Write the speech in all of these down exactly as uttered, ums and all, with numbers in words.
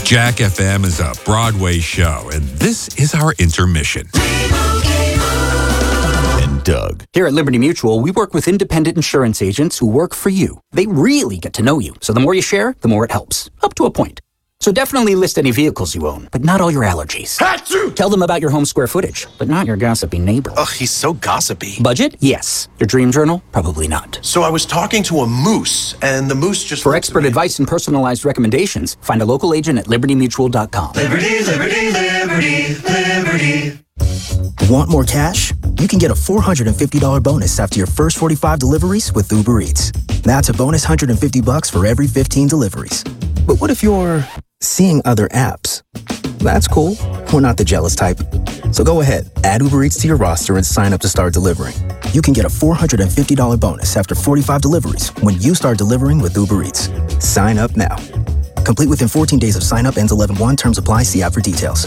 Jack F M is a Broadway show, and this is our intermission. And Doug. Here at Liberty Mutual, we work with independent insurance agents who work for you. They really get to know you, so the more you share, the more it helps, up to a point. So definitely list any vehicles you own, but not all your allergies. Achoo! Tell them about your home square footage, but not your gossipy neighbor. Ugh, he's so gossipy. Budget? Yes. Your dream journal? Probably not. So I was talking to a moose, and the moose just... For expert advice and personalized recommendations, find a local agent at liberty mutual dot com. Liberty, liberty, liberty, liberty. Want more cash? You can get a four hundred fifty dollars bonus after your first forty-five deliveries with Uber Eats. That's a bonus one hundred fifty bucks for every fifteen deliveries. But what if you're seeing other apps? That's cool. We're not the jealous type. So go ahead, add Uber Eats to your roster and sign up to start delivering. You can get a four hundred fifty dollars bonus after forty-five deliveries when you start delivering with Uber Eats. Sign up now. Complete within fourteen days of sign up. Ends eleven one. Terms apply. See app for details.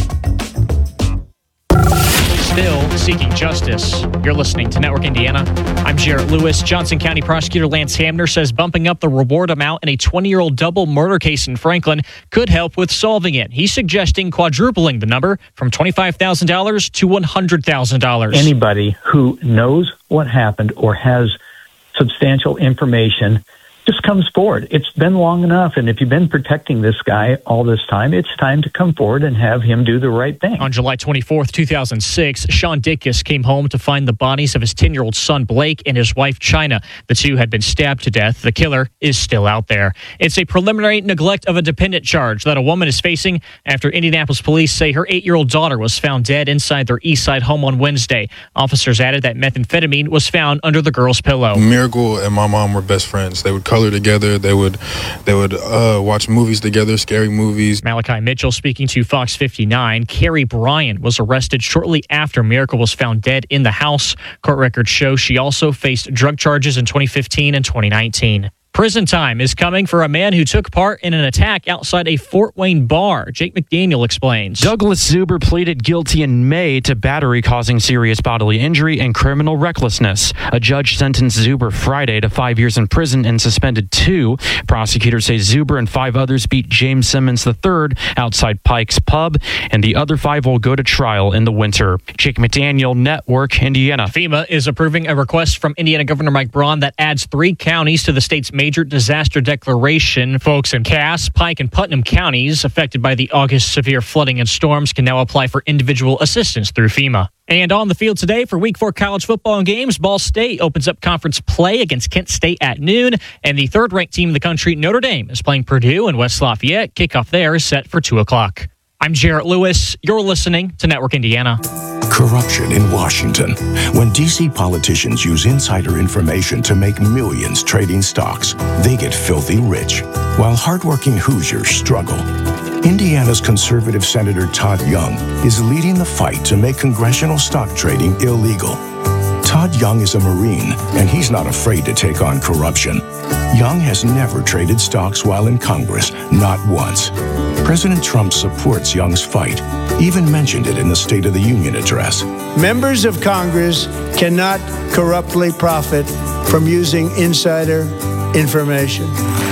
Still seeking justice. You're listening to Network Indiana. I'm Jarrett Lewis. Johnson County Prosecutor Lance Hamner says bumping up the reward amount in a twenty-year-old double murder case in Franklin could help with solving it. He's suggesting quadrupling the number from twenty-five thousand dollars to one hundred thousand dollars. Anybody who knows what happened or has substantial information just comes forward. It's been long enough, and if you've been protecting this guy all this time, it's time to come forward and have him do the right thing. On July twenty-fourth, two thousand six, Sean Dickus came home to find the bodies of his ten-year-old son, Blake, and his wife, China. The two had been stabbed to death. The killer is still out there. It's a preliminary neglect of a dependent charge that a woman is facing after Indianapolis police say her eight-year-old daughter was found dead inside their East Side home on Wednesday. Officers added that methamphetamine was found under the girl's pillow. Miracle and my mom were best friends. They would color together. They would they would uh, watch movies together, scary movies. Malachi Mitchell speaking to Fox fifty-nine. Carrie Bryant was arrested shortly after Miracle was found dead in the house. Court records show she also faced drug charges in twenty fifteen and twenty nineteen. Prison time is coming for a man who took part in an attack outside a Fort Wayne bar. Jake McDaniel explains. Douglas Zuber pleaded guilty in May to battery causing serious bodily injury and criminal recklessness. A judge sentenced Zuber Friday to five years in prison and suspended two. Prosecutors say Zuber and five others beat James Simmons the third outside Pike's Pub, and the other five will go to trial in the winter. Jake McDaniel, Network, Indiana. FEMA is approving a request from Indiana Governor Mike Braun that adds three counties to the state's major disaster declaration. Folks in Cass, Pike, and Putnam counties affected by the August severe flooding and storms can now apply for individual assistance through FEMA. And on the field today for week four college football games, Ball State opens up conference play against Kent State at noon, and the third-ranked team in the country, Notre Dame, is playing Purdue in West Lafayette. Kickoff there is set for two o'clock. I'm Jarrett Lewis. You're listening to Network Indiana. Corruption in Washington. When D C politicians use insider information to make millions trading stocks, they get filthy rich, while hardworking Hoosiers struggle. Indiana's conservative Senator Todd Young is leading the fight to make congressional stock trading illegal. Todd Young is a Marine, and he's not afraid to take on corruption. Young has never traded stocks while in Congress, not once. President Trump supports Young's fight, even mentioned it in the State of the Union address. Members of Congress cannot corruptly profit from using insider information.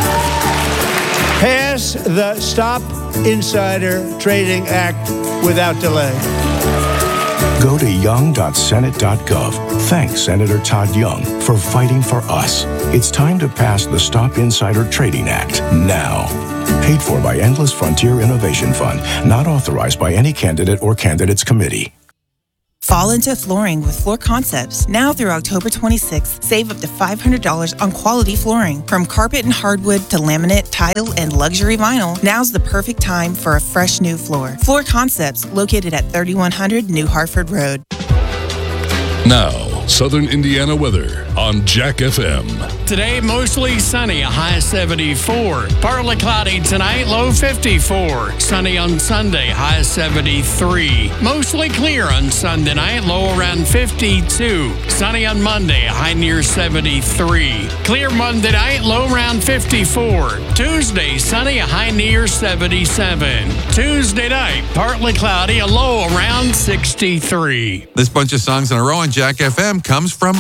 Pass the Stop Insider Trading Act without delay. Go to young dot senate dot gov. Thanks, Senator Todd Young, for fighting for us. It's time to pass the Stop Insider Trading Act now. Paid for by Endless Frontier Innovation Fund, not authorized by any candidate or candidates committee. Fall into flooring with Floor Concepts. Now through October twenty-sixth, save up to five hundred dollars on quality flooring. From carpet and hardwood to laminate, tile, and luxury vinyl, now's the perfect time for a fresh new floor. Floor Concepts, located at thirty-one hundred New Hartford Road. Now, Southern Indiana weather on Jack F M. Today, mostly sunny, a high seventy-four. Partly cloudy tonight, low fifty-four. Sunny on Sunday, high seventy-three. Mostly clear on Sunday night, low around fifty-two. Sunny on Monday, high near seventy-three. Clear Monday night, low around fifty-four. Tuesday, sunny, a high near seventy-seven. Tuesday night, partly cloudy, a low around sixty-three. This bunch of songs in a row on Jack F M comes from